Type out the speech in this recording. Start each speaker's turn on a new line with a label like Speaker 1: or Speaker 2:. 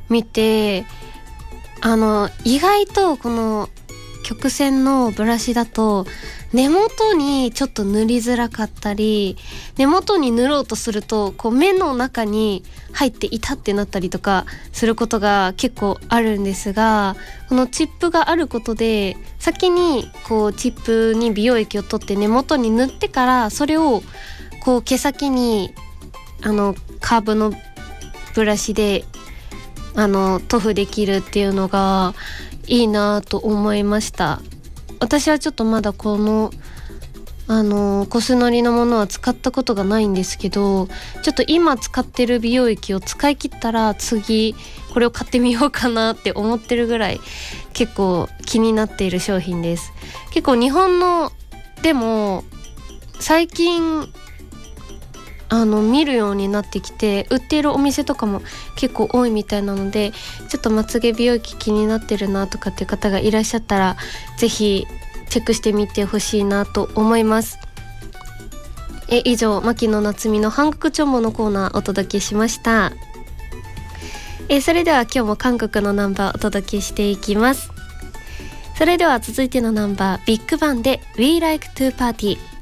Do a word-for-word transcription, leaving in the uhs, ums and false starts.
Speaker 1: 見て、あの意外とこの曲線のブラシだと根元にちょっと塗りづらかったり、根元に塗ろうとするとこう目の中に入っていたってなったりとかすることが結構あるんですが、このチップがあることで先にこうチップに美容液を取って根元に塗ってから、それをこう毛先にあのカーブのブラシであの塗布できるっていうのがいいなと思いました。私はちょっとまだこのあのコスノリのものは使ったことがないんですけど、ちょっと今使ってる美容液を使い切ったら次これを買ってみようかなって思ってるぐらい結構気になっている商品です。結構日本のでも最近あの見るようになってきて売っているお店とかも結構多いみたいなので、ちょっとまつげ美容液気になってるなとかっていう方がいらっしゃったらぜひチェックしてみてほしいなと思います。え以上、牧野夏実の韓国チョンボのコーナーお届けしました。えそれでは今日も韓国のナンバーお届けしていきます。それでは続いてのナンバー、ビッグバンで We Like to Party。